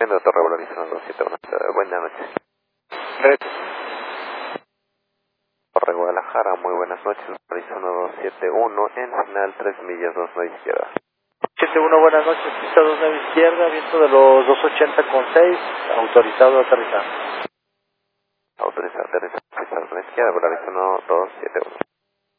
Siendo Torre Valorizado 271. Buenas noches. Red. Torre Guadalajara, muy buenas noches. Valorizado 271 en final 3 millas 29 izquierda. 71, buenas noches. Pista 29 izquierda, viento de los 280,6. Autorizado a aterrizar. Autorizado a aterrizar. Pista 29 izquierda, Valorizado 271.